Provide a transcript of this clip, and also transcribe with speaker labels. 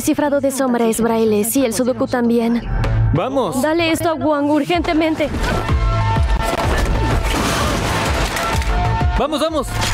Speaker 1: descifrado de sombra es braille, sí, el sudoku también.
Speaker 2: ¡Vamos!
Speaker 1: Dale esto a Wong urgentemente.
Speaker 2: ¡Vamos, vamos!